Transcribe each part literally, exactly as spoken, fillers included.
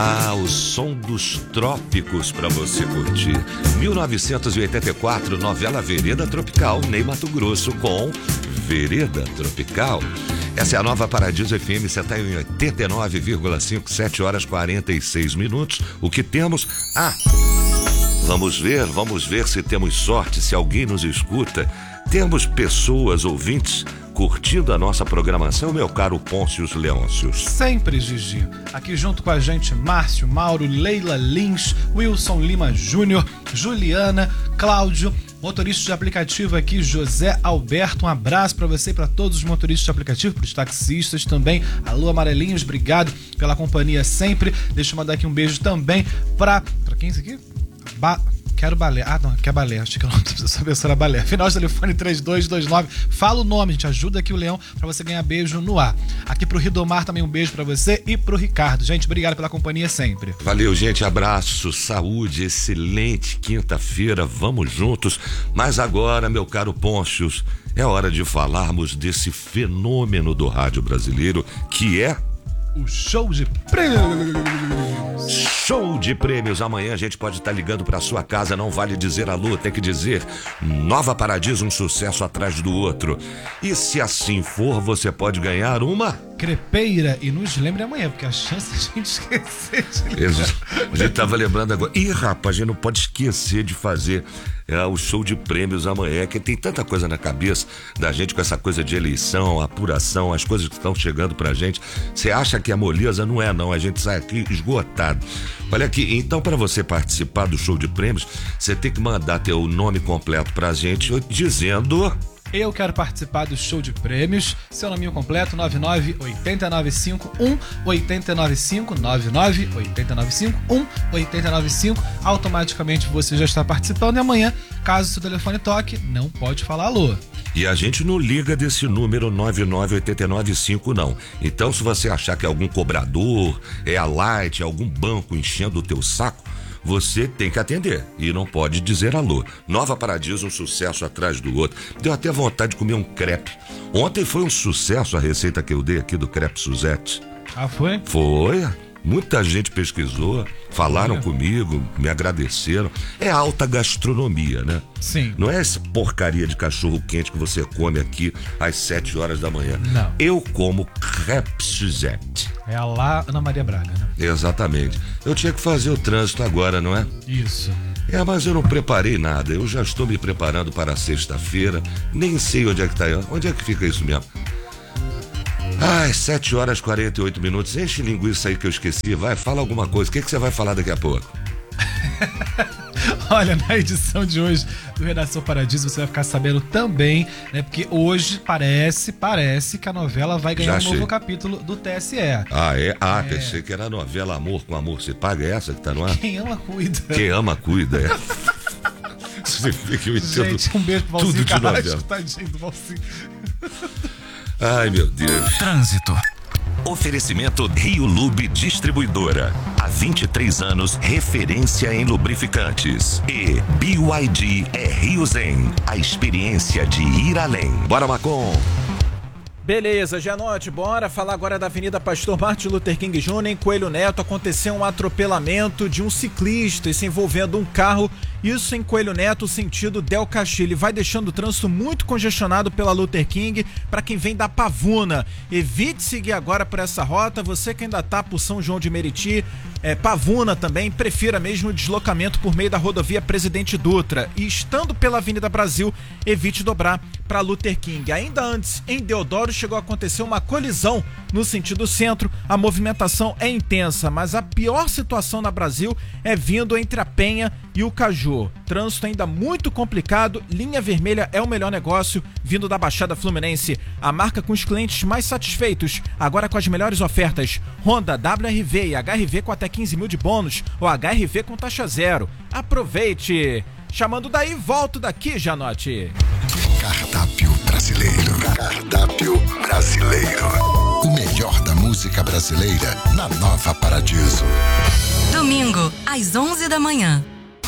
Ah, o som dos trópicos para você curtir. mil novecentos e oitenta e quatro, novela Vereda Tropical, Ney Matogrosso com Vereda Tropical. Essa é a nova Paradiso F M, você está em oitenta e nove vírgula cinco, sete horas e quarenta e seis minutos. O que temos? Ah, vamos ver, vamos ver se temos sorte, se alguém nos escuta. Temos pessoas, ouvintes, curtindo a nossa programação, meu caro Pôncios Leôncios. Sempre, Gigi. Aqui junto com a gente, Márcio, Mauro, Leila Lins, Wilson Lima Júnior, Juliana, Cláudio, motorista de aplicativo aqui, José Alberto. Um abraço para você e para todos os motoristas de aplicativo, para os taxistas também. Alô, amarelinhos, obrigado pela companhia sempre. Deixa eu mandar aqui um beijo também para... Para quem é isso aqui? Ba... Quero balé. Ah, não, quer balé. Acho que eu não preciso saber se era balé. Final de telefone três dois dois nove. Fala o nome, gente. Ajuda aqui o Leão pra você ganhar beijo no ar. Aqui pro Ridomar também um beijo pra você e pro Ricardo. Gente, obrigado pela companhia sempre. Valeu, gente. Abraço, saúde, excelente quinta-feira. Vamos juntos. Mas agora, meu caro Pôncios, é hora de falarmos desse fenômeno do rádio brasileiro que é... o show de prêmios. Show de prêmios. Amanhã a gente pode estar ligando para sua casa. Não vale dizer alô, tem que dizer Nova Paradiso, um sucesso atrás do outro. E se assim for, você pode ganhar uma crepeira. E nos lembre amanhã, porque a chance de a gente esquecer de... A gente tava lembrando agora. Ih, rapaz, a gente não pode esquecer de fazer é, o show de prêmios amanhã, que tem tanta coisa na cabeça da gente com essa coisa de eleição, apuração, as coisas que estão chegando pra gente. Você acha que a moleza? Não é, não. A gente sai aqui esgotado. Olha aqui, então para você participar do show de prêmios, você tem que mandar teu nome completo pra gente dizendo... Eu quero participar do show de prêmios. Seu nome completo, nove nove oito nove cinco um oito nove cinco, nove nove oito nove cinco um oito nove cinco. Automaticamente você já está participando. E amanhã, caso seu telefone toque, não pode falar alô. E a gente não liga desse número nove nove oito nove cinco, não. Então, se você achar que é algum cobrador, é a Light, é algum banco enchendo o teu saco, você tem que atender e não pode dizer alô. Nova Paradiso, um sucesso atrás do outro. Deu até vontade de comer um crepe. Ontem foi um sucesso a receita que eu dei aqui do crepe Suzette. Ah, foi? Foi. Muita gente pesquisou, falaram é. comigo, me agradeceram. É alta gastronomia, né? Sim. Não é essa porcaria de cachorro quente que você come aqui às sete horas da manhã. Não. Eu como crepe Suzette. É a lá Ana Maria Braga, né? Exatamente. Eu tinha que fazer o trânsito agora, não é? Isso. É, mas eu não preparei nada. Eu já estou me preparando para sexta-feira. Nem sei onde é que tá. Onde é que fica isso mesmo? Ai, sete horas e quarenta e oito minutos. Enche linguiça aí que eu esqueci. Vai, fala alguma coisa. O que, que você vai falar daqui a pouco? Olha, na edição de hoje do Redação Paradiso você vai ficar sabendo também, né? Porque hoje parece, parece que a novela vai ganhar Já um novo capítulo do T S E. Ah, é? Ah, é. Pensei que era a novela Amor com Amor se Paga. É essa que tá no ar? Quem ama, cuida. Quem ama, cuida, é. Você vê que eu entendo. Gente, um beijo pro Valcinho tudo de Carrasco, novela. tadinho do Valcinho. Ai, meu Deus. Trânsito. Oferecimento Rio Lube Distribuidora. Há vinte e três anos, referência em lubrificantes. E B Y D é Rio Zen, a experiência de ir além. Bora, Macon. Beleza, Gianotti, bora falar agora da Avenida Pastor Martin Luther King Júnior Em Coelho Neto aconteceu um atropelamento de um ciclista, isso envolvendo um carro, isso em Coelho Neto, sentido Del Castilho. Vai deixando o trânsito muito congestionado pela Luther King para quem vem da Pavuna. Evite seguir agora por essa rota, você que ainda tá por São João de Meriti, é, Pavuna também, prefira mesmo o deslocamento por meio da rodovia Presidente Dutra. E estando pela Avenida Brasil, evite dobrar para Luther King. Ainda antes, em Deodoro, chegou a acontecer uma colisão no sentido centro. A movimentação é intensa, mas a pior situação na Brasil é vindo entre a Penha e o Caju. Trânsito ainda muito complicado, linha vermelha é o melhor negócio, vindo da Baixada Fluminense. A marca com os clientes mais satisfeitos, agora com as melhores ofertas. Honda, W R V e H R V com até quinze mil de bônus, ou H R V com taxa zero. Aproveite! Chamando daí, volto daqui, Gianotti. Cardápio brasileiro. Cardápio brasileiro. O melhor da música brasileira na Nova Paradiso. Domingo, às onze da manhã.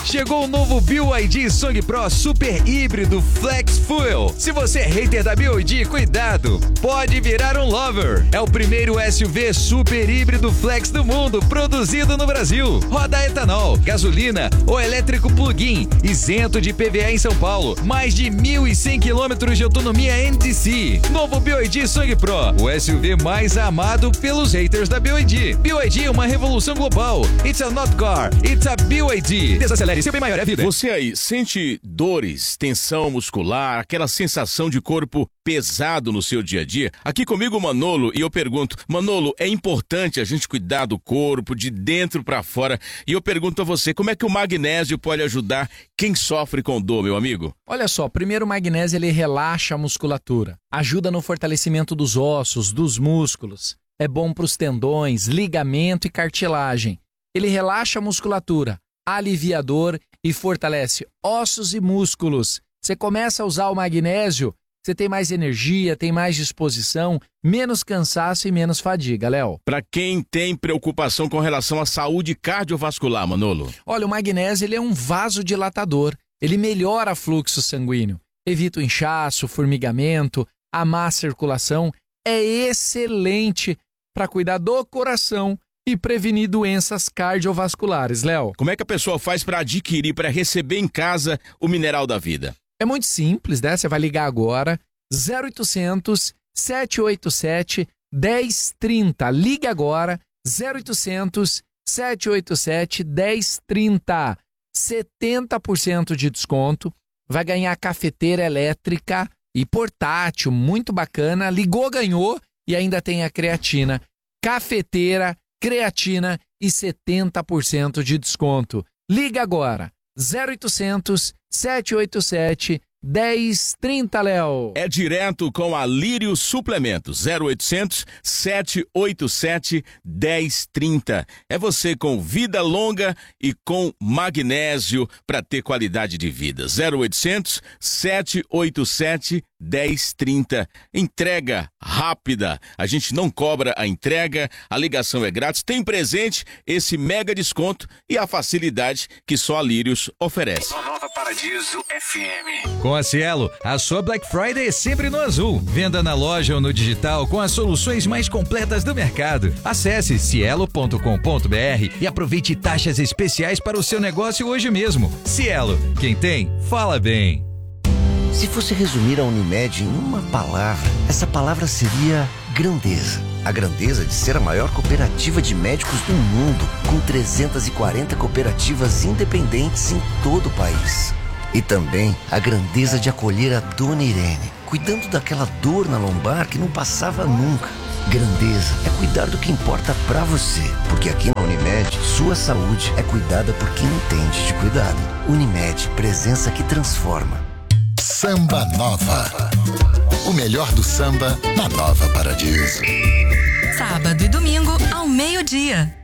Chegou o novo B Y D Song Pro Super Híbrido Flex Fuel. Se você é hater da B Y D, cuidado, pode virar um lover. É o primeiro S U V super híbrido flex do mundo, produzido no Brasil. Roda a etanol, gasolina ou elétrico plug-in, isento de I P V A em São Paulo. Mais de mil e cem quilômetros de autonomia N T C. Novo B Y D Song Pro, o S U V mais amado pelos haters da B Y D. B Y D é uma revolução global. It's a not car, it's a B Y D. Desacelere, seu bem maior é a vida. Você aí sente dores, tensão muscular, aquela sensação de corpo pesado no seu dia a dia? Aqui comigo o Manolo, e eu pergunto, Manolo, é importante a gente cuidar do corpo de dentro pra fora, e eu pergunto a você, como é que o magnésio pode ajudar quem sofre com dor, meu amigo? Olha só, primeiro o magnésio ele relaxa a musculatura, ajuda no fortalecimento dos ossos, dos músculos, é bom para os tendões, ligamento e cartilagem. Ele relaxa a musculatura, aliviador e fortalece ossos e músculos. Você começa a usar o magnésio, você tem mais energia, tem mais disposição, menos cansaço e menos fadiga, Léo. Para quem tem preocupação com relação à saúde cardiovascular, Manolo? Olha, o magnésio ele é um vasodilatador. Ele melhora o fluxo sanguíneo, evita o inchaço, o formigamento, a má circulação. É excelente para cuidar do coração e prevenir doenças cardiovasculares, Léo. Como é que a pessoa faz para adquirir, para receber em casa o Mineral da Vida? É muito simples, né? Você vai ligar agora, zero oitocentos, sete oito sete, um zero três zero. Ligue agora, zero oitocentos, sete oito sete, um zero três zero. setenta por cento de desconto. Vai ganhar cafeteira elétrica e portátil, muito bacana. Ligou, ganhou e ainda tem a creatina. Cafeteira, creatina e setenta por cento de desconto. Liga agora, zero oitocentos, sete oito sete, um zero três zero, Léo. É direto com a Lírio Suplementos, zero oitocentos, sete oito sete, um zero três zero. É você com vida longa e com magnésio para ter qualidade de vida. zero oitocentos, sete oito sete, um zero três zero. Entrega rápida. A gente não cobra a entrega, a ligação é grátis, tem presente, esse mega desconto e a facilidade que só a Lírios oferece. Nova Paradiso F M. Com a Cielo, a sua Black Friday é sempre no azul. Venda na loja ou no digital com as soluções mais completas do mercado. Acesse cielo ponto com ponto b r e aproveite taxas especiais para o seu negócio hoje mesmo. Cielo, quem tem, fala bem. Se fosse resumir a Unimed em uma palavra, essa palavra seria grandeza. A grandeza de ser a maior cooperativa de médicos do mundo, com trezentas e quarenta cooperativas independentes em todo o país. E também a grandeza de acolher a Dona Irene, cuidando daquela dor na lombar que não passava nunca. Grandeza é cuidar do que importa pra você, porque aqui na Unimed, sua saúde é cuidada por quem entende de cuidado. Unimed, presença que transforma. Samba Nova. O melhor do samba na Nova Paradiso. Sábado e domingo ao meio-dia.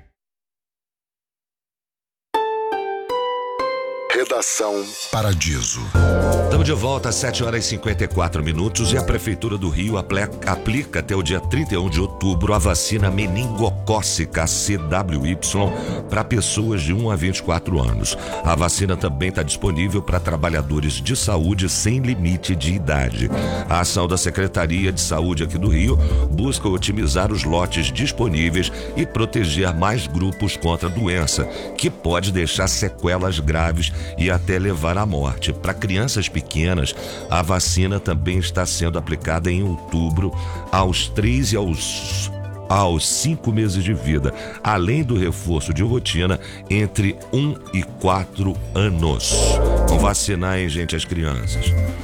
Redação Paradiso. Estamos de volta às sete horas e cinquenta e quatro minutos e a Prefeitura do Rio aplica até o dia trinta e um de outubro a vacina meningocócica C W Y para pessoas de um a vinte e quatro anos. A vacina também está disponível para trabalhadores de saúde sem limite de idade. A ação da Secretaria de Saúde aqui do Rio busca otimizar os lotes disponíveis e proteger mais grupos contra a doença, que pode deixar sequelas graves e até levar à morte. Para crianças pequenas, a vacina também está sendo aplicada em outubro aos três e aos aos cinco meses de vida, além do reforço de rotina entre um e quatro anos. Vamos vacinar, hein, gente, as crianças.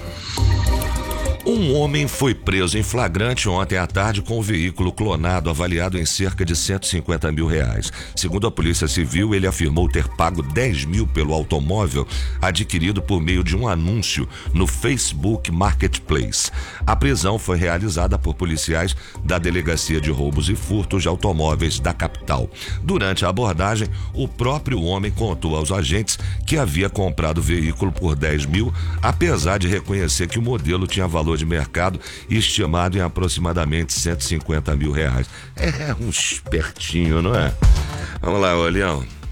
Um homem foi preso em flagrante ontem à tarde com um veículo clonado avaliado em cerca de cento e cinquenta mil reais. Segundo a Polícia Civil, ele afirmou ter pago dez mil pelo automóvel adquirido por meio de um anúncio no Facebook Marketplace. A prisão foi realizada por policiais da Delegacia de Roubos e Furtos de Automóveis da capital. Durante a abordagem, o próprio homem contou aos agentes que havia comprado o veículo por dez mil, apesar de reconhecer que o modelo tinha valor de mercado estimado em aproximadamente cento e cinquenta mil reais. É um espertinho, não é? Vamos lá, ô Leão.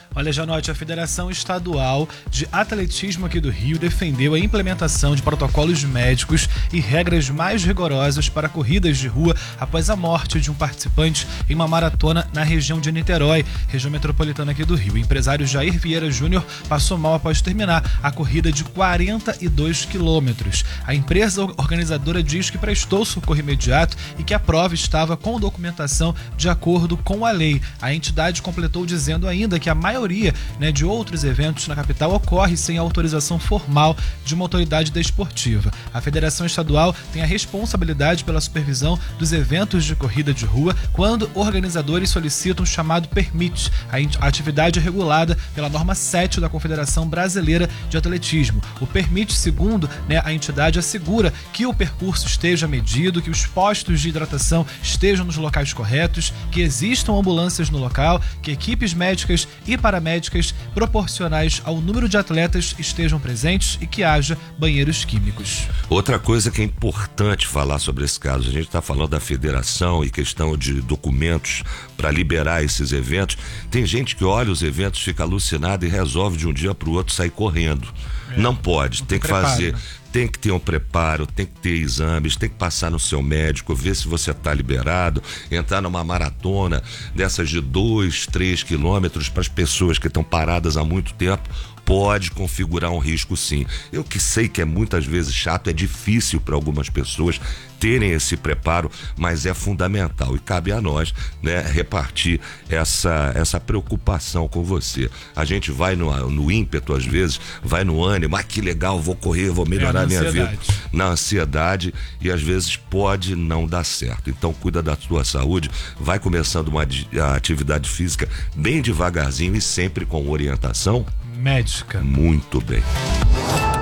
Olha, Janote, a Federação Estadual de Atletismo aqui do Rio defendeu a implementação de protocolos médicos e regras mais rigorosas para corridas de rua após a morte de um participante em uma maratona na região de Niterói, região metropolitana aqui do Rio. O empresário Jair Vieira Júnior passou mal após terminar a corrida de quarenta e dois quilômetros. A empresa organizadora diz que prestou socorro imediato e que a prova estava com documentação de acordo com a lei. A entidade completou dizendo ainda que a maioria, né, de outros eventos na capital ocorre sem autorização formal de uma autoridade desportiva. A Federação Estadual tem a responsabilidade pela supervisão dos eventos de corrida de rua quando organizadores solicitam o chamado permit. A atividade é regulada pela norma sete da Confederação Brasileira de Atletismo. O permit, segundo, né, a entidade, assegura que o percurso esteja medido, que os postos de hidratação estejam nos locais corretos, que existam ambulâncias no local, que equipes médicas e paramédicas proporcionais ao número de atletas estejam presentes e que haja banheiros químicos. Outra coisa que é importante falar sobre esse caso, a gente está falando da federação e questão de documentos para liberar esses eventos. Tem gente que olha os eventos, fica alucinado e resolve de um dia para o outro sair correndo. É, não pode, não tem que preparo, fazer... Né? Tem que ter um preparo, tem que ter exames, tem que passar no seu médico, ver se você está liberado, entrar numa maratona dessas de dois, três quilômetros para as pessoas que estão paradas há muito tempo, pode configurar um risco sim. Eu que sei que é muitas vezes chato, é difícil para algumas pessoas terem esse preparo, mas é fundamental e cabe a nós, né, repartir essa, essa preocupação com você. A gente vai no, no ímpeto às vezes, vai no ânimo, ah, que legal, vou correr, vou melhorar é, a minha ansiedade. vida, na ansiedade, e às vezes pode não dar certo. Então cuida da tua saúde, vai começando uma atividade física bem devagarzinho e sempre com orientação médica. Muito bem.